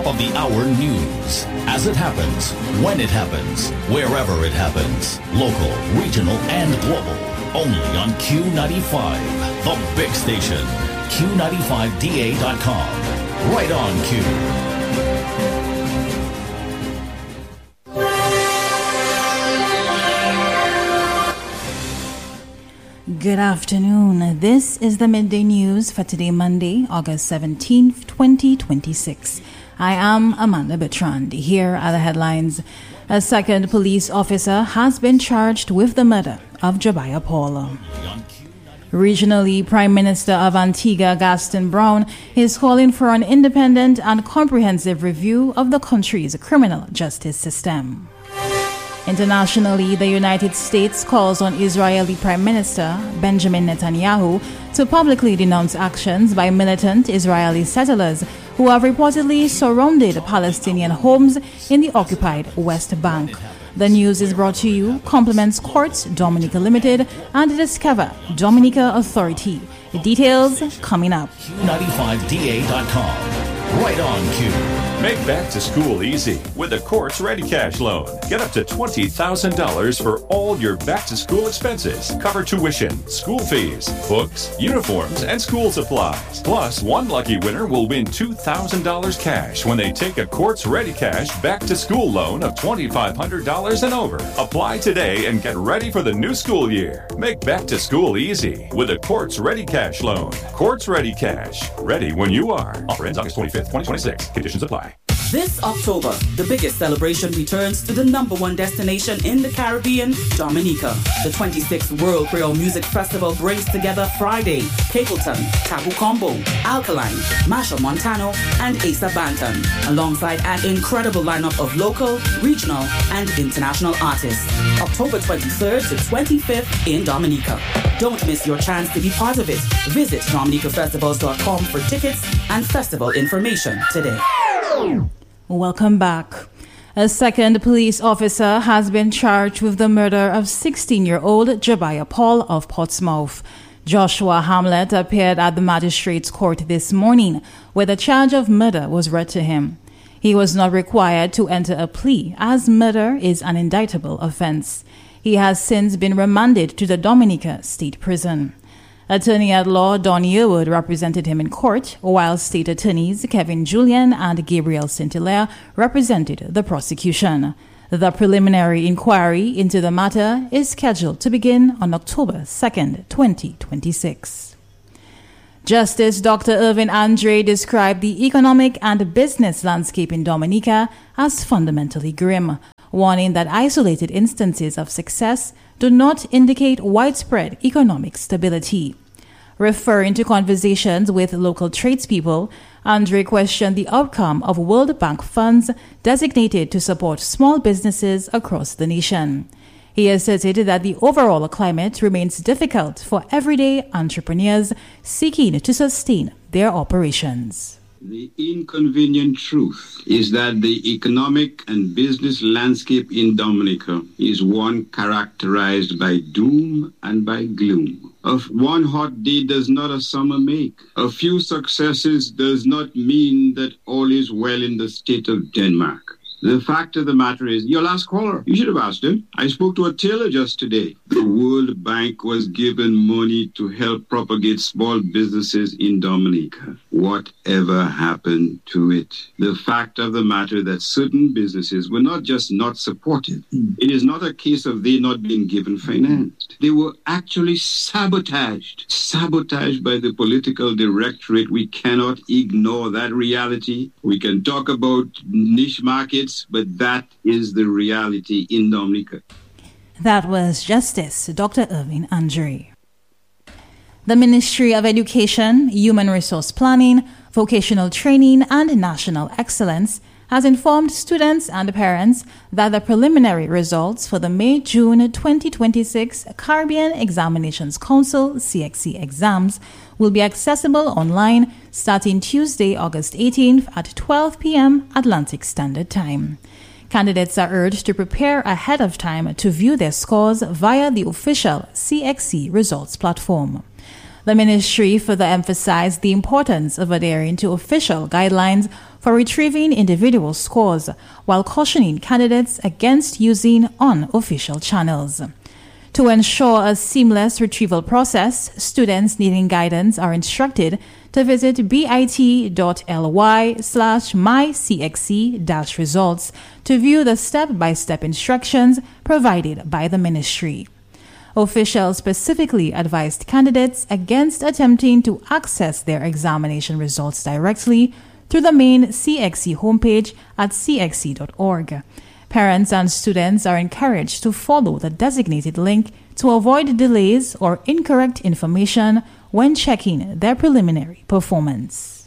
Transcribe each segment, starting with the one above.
top of the hour news. As it happens, when it happens, wherever it happens. Local, regional, and global. Only on Q95, the big station. Q95DA.com. Right on Q. Good afternoon. This is the Midday News for today, Monday, August 17th, 2026. I am Amanda Bertrand. Here are the headlines. A second police officer has been charged with the murder of Jabaya Paul. Regionally, Prime Minister of Antigua, Gaston Brown, is calling for an independent and comprehensive review of the country's criminal justice system. Internationally, the United States calls on Israeli Prime Minister Benjamin Netanyahu to publicly denounce actions by militant Israeli settlers who have reportedly surrounded Palestinian homes in the occupied West Bank. The news is brought to you, compliments Quartz Dominica Limited and Discover Dominica Authority. The details coming up. Q95DA.com. Right on Q. Make back to school easy with a Quartz Ready Cash loan. Get up to $20,000 for all your back to school expenses. Cover tuition, school fees, books, uniforms, and school supplies. Plus, one lucky winner will win $2,000 cash when they take a Quartz Ready Cash back to school loan of $2,500 and over. Apply today and get ready for the new school year. Make back to school easy with a Quartz Ready Cash loan. Quartz Ready Cash. Ready when you are. Offer ends August 25th, 2026. Conditions apply. This October, the biggest celebration returns to the #1 destination in the Caribbean, Dominica. The 26th World Creole Music Festival brings together Friday, Capleton, Tabu Combo, Alkaline, Masha Montano, and Asa Banton, alongside an incredible lineup of local, regional, and international artists. October 23rd to 25th in Dominica. Don't miss your chance to be part of it. Visit DominicaFestivals.com for tickets and festival information today. Welcome back. A second police officer has been charged with the murder of 16-year-old Jabaya Paul of Portsmouth. Joshua Hamlet appeared at the magistrate's court this morning, where the charge of murder was read to him. He was not required to enter a plea, as murder is an indictable offense. He has since been remanded to the Dominica State Prison. Attorney-at-law Don Yearwood represented him in court, while state attorneys Kevin Julian and Gabriel Saint-Hilaire represented the prosecution. The preliminary inquiry into the matter is scheduled to begin on October 2nd, 2026. Justice Dr. Irvin Andre described the economic and business landscape in Dominica as fundamentally grim, warning that isolated instances of success do not indicate widespread economic stability. Referring to conversations with local tradespeople, Andre questioned the outcome of World Bank funds designated to support small businesses across the nation. He asserted that the overall climate remains difficult for everyday entrepreneurs seeking to sustain their operations. The inconvenient truth is that the economic and business landscape in Dominica is one characterized by doom and by gloom. Of one hot day does not a summer make. A few successes does not mean that all is well in the state of Denmark. The fact of the matter is, your last caller, you should have asked him. I spoke to a tailor just today. The World Bank was given money to help propagate small businesses in Dominica. Whatever happened to it? The fact of the matter that certain businesses were not just not supported. It is not a case of they not being given finance. They were actually sabotaged by the political directorate. We cannot ignore that reality. We can talk about niche markets, but that is the reality in Dominica. That was Justice Dr. Irvin Andre. The Ministry of Education, Human Resource Planning, Vocational Training and National Excellence has informed students and parents that the preliminary results for the May-June 2026 Caribbean Examinations Council CXC exams will be accessible online starting Tuesday, August 18th at 12 p.m. Atlantic Standard Time. Candidates are urged to prepare ahead of time to view their scores via the official CXC results platform. The ministry further emphasized the importance of adhering to official guidelines for retrieving individual scores, while cautioning candidates against using unofficial channels. To ensure a seamless retrieval process, students needing guidance are instructed to visit bit.ly/mycxc-results to view the step-by-step instructions provided by the ministry. Officials specifically advised candidates against attempting to access their examination results directly through the main CXC homepage at cxc.org. Parents and students are encouraged to follow the designated link to avoid delays or incorrect information when checking their preliminary performance.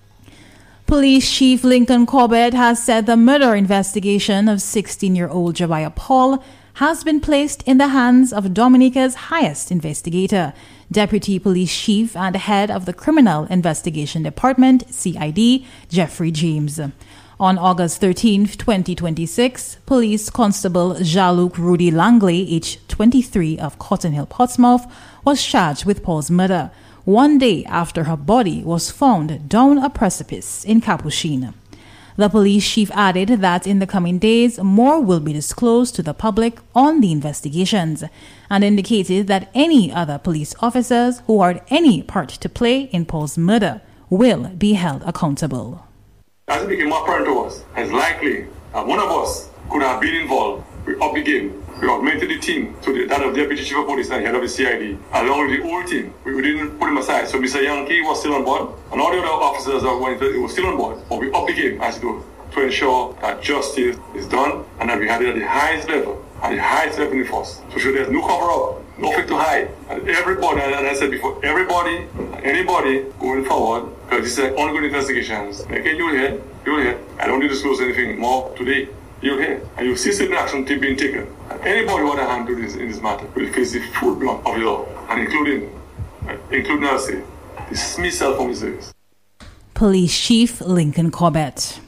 Police Chief Lincoln Corbett has said the murder investigation of 16-year-old Jebiah Paul has been placed in the hands of Dominica's highest investigator, Deputy Police Chief and Head of the Criminal Investigation Department, CID, Jeffrey James. On August 13, 2026, Police Constable Jean-Luc Rudy Langley, aged 23, of Cotton Hill, Portsmouth, was charged with Paul's murder, one day after her body was found down a precipice in Capuchine. The police chief added that in the coming days, more will be disclosed to the public on the investigations, and indicated that any other police officers who had any part to play in Paul's murder will be held accountable. As it became apparent to us, it's likely that one of us could have been involved. We upped the game. We augmented the team to that of Deputy Chief of Police and Head of the CID, along with the whole team. We didn't put him aside. So Mr. Yankee was still on board, and all the other officers that were still on board. But we upped the game, as it were, to ensure that justice is done and that we had it at the highest level in the force. So sure there's no cover-up, nothing to hide. And everybody, and I said before, everybody, anybody going forward, because this is ongoing investigations. Okay, you'll hear. I don't need to disclose anything more today. You'll hear. And you'll see certain action being taken. And anybody who had a hand in this matter will face the full brunt of the law, and including I'll say, dismissal from the service. Police Chief Lincoln Corbett.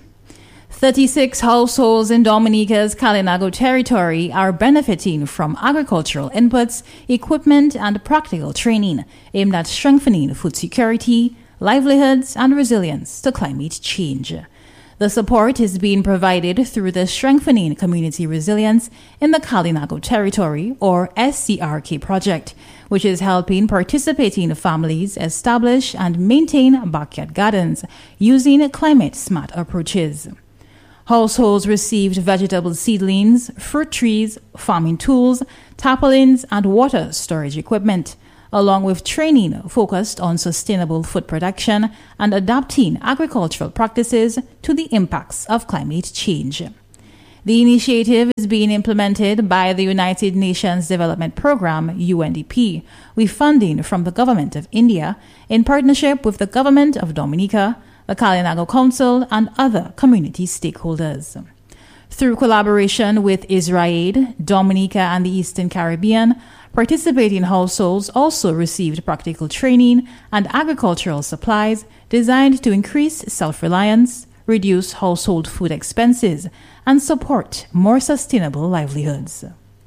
36 households in Dominica's Kalinago territory are benefiting from agricultural inputs, equipment, and practical training aimed at strengthening food security, livelihoods, and resilience to climate change. The support is being provided through the Strengthening Community Resilience in the Kalinago Territory, or SCRK project, which is helping participating families establish and maintain backyard gardens using climate-smart approaches. Households received vegetable seedlings, fruit trees, farming tools, tarpaulins, and water storage equipment, along with training focused on sustainable food production and adapting agricultural practices to the impacts of climate change. The initiative is being implemented by the United Nations Development Programme, UNDP, with funding from the Government of India in partnership with the Government of Dominica, the Kalinago Council, and other community stakeholders. Through collaboration with Israel, Dominica, and the Eastern Caribbean, participating households also received practical training and agricultural supplies designed to increase self-reliance, reduce household food expenses, and support more sustainable livelihoods.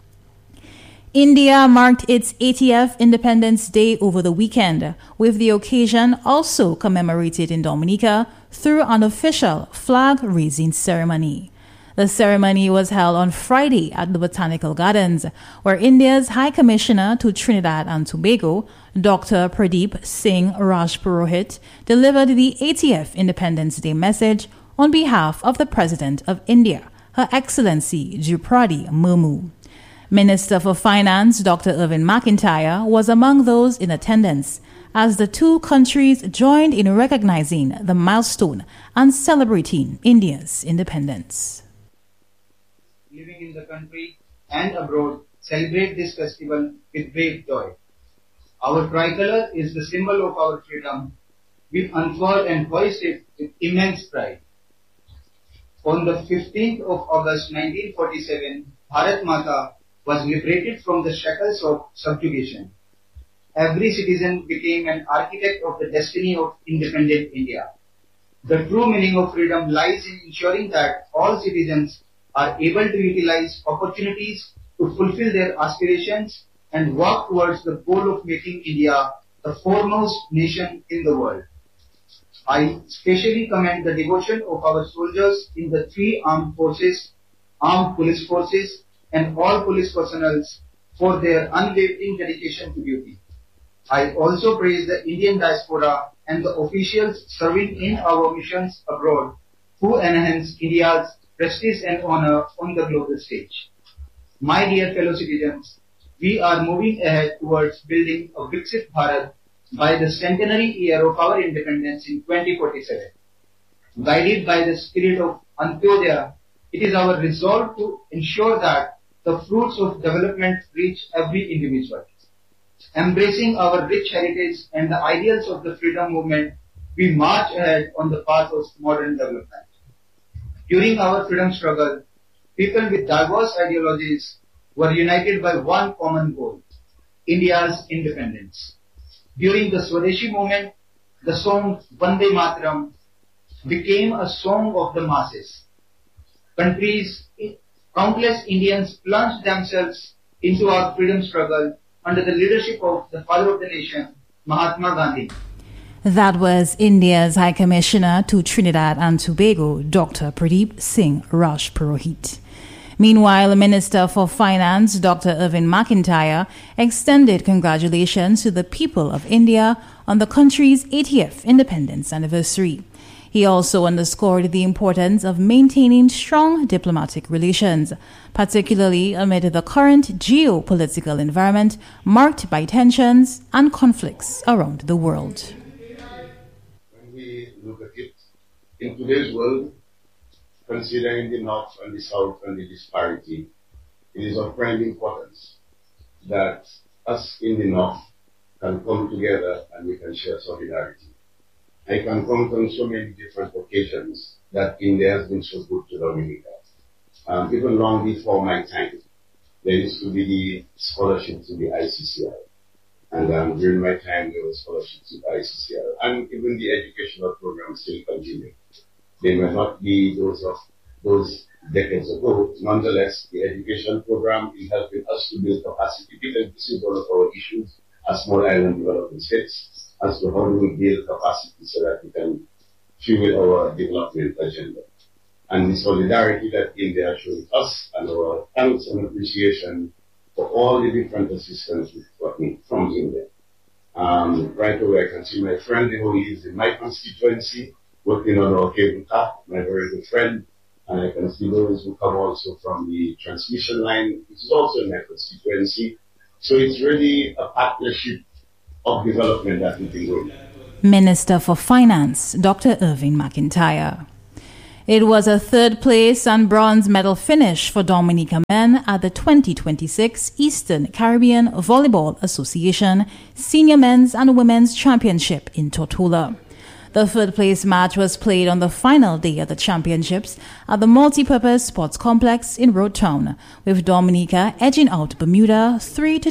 India marked its 80th Independence Day over the weekend, with the occasion also commemorated in Dominica through an official flag-raising ceremony. The ceremony was held on Friday at the Botanical Gardens, where India's High Commissioner to Trinidad and Tobago, Dr. Pradeep Singh Rajpurohit, delivered the 80th Independence Day message on behalf of the President of India, Her Excellency Draupadi Murmu. Minister for Finance Dr. Irvin McIntyre was among those in attendance, as the two countries joined in recognizing the milestone and celebrating India's independence. Living in the country and abroad celebrate this festival with great joy. Our tricolor is the symbol of our freedom. We unfurl and hoist it with immense pride. On the 15th of August 1947, Bharat Mata was liberated from the shackles of subjugation. Every citizen became an architect of the destiny of independent India. The true meaning of freedom lies in ensuring that all citizens are able to utilize opportunities to fulfill their aspirations and work towards the goal of making India the foremost nation in the world. I especially commend the devotion of our soldiers in the three armed forces, armed police forces, and all police personnel for their unwavering dedication to duty. I also praise the Indian diaspora and the officials serving in our missions abroad who enhance India's prestige and honor on the global stage. My dear fellow citizens, we are moving ahead towards building a Viksit Bharat by the centenary year of our independence in 2047. Guided by the spirit of Antyodaya, it is our resolve to ensure that the fruits of development reach every individual. Embracing our rich heritage and the ideals of the freedom movement, we march ahead on the path of modern development. During our freedom struggle, people with diverse ideologies were united by one common goal, India's independence. During the Swadeshi movement, the song Vande Mataram became a song of the masses. Countless Indians plunged themselves into our freedom struggle under the leadership of the father of the nation, Mahatma Gandhi. That was India's High Commissioner to Trinidad and Tobago, Dr. Pradeep Singh Rajpurohit. Meanwhile, Minister for Finance, Dr. Irving McIntyre, extended congratulations to the people of India on the country's 80th independence anniversary. He also underscored the importance of maintaining strong diplomatic relations, particularly amid the current geopolitical environment marked by tensions and conflicts around the world. When we look at it, in today's world, considering the North and the South and the disparity, it is of prime importance that us in the North can come together and we can share solidarity. I can count on so many different occasions that India has been so good to Dominica. Even long before my time, there used to be the scholarships to the ICCR. And during my time, there were scholarships to the ICCR. And even the educational programs still continue. They may not be those of those decades ago. Nonetheless, the education program is helping us to build capacity, because this is one of our issues as small island developing states, as to how do we build capacity so that we can fuel our development agenda. And the solidarity that India showed us, and our thanks and appreciation for all the different assistance we've gotten from India. Right away, I can see my friend who lives in my constituency, working on our cable car, my very good friend. And I can see those who come also from the transmission line, which is also in my constituency. So it's really a partnership of development that we can do. Minister for Finance, Dr. Irving McIntyre. It was a third place and bronze medal finish for Dominica men at the 2026 Eastern Caribbean Volleyball Association Senior Men's and Women's Championship in Tortola. The third place match was played on the final day of the championships at the Multipurpose Sports Complex in Road Town, with Dominica edging out Bermuda 3-2